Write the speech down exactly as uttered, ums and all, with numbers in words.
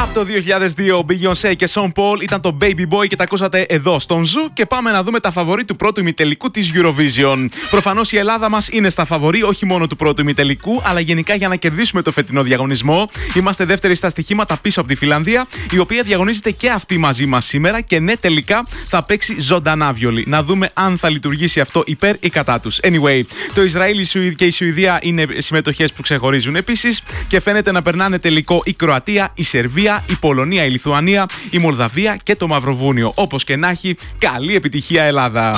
Από το δύο χιλιάδες δύο, Beyoncé και Sean Paul ήταν το Baby Boy και τα ακούσατε εδώ στον Ζου. Και πάμε να δούμε τα φαβορί του πρώτου ημιτελικού της Eurovision. Προφανώς η Ελλάδα μας είναι στα φαβορί, όχι μόνο του πρώτου ημιτελικού, αλλά γενικά για να κερδίσουμε το φετινό διαγωνισμό. Είμαστε δεύτεροι στα στοιχήματα πίσω από τη Φιλανδία, η οποία διαγωνίζεται και αυτή μαζί μας σήμερα. Και ναι, τελικά θα παίξει ζωντανά βιολί. Να δούμε αν θα λειτουργήσει αυτό υπέρ ή κατά τους. Anyway, το Ισραήλ και η Σουηδία είναι συμμετοχές που ξεχωρίζουν επίσης και φαίνεται να περνάνε τελικό η Κροατία, η Σερβία, η Πολωνία, η Λιθουανία, η Μολδαβία και το Μαυροβούνιο. Όπως και να έχει, καλή επιτυχία Ελλάδα!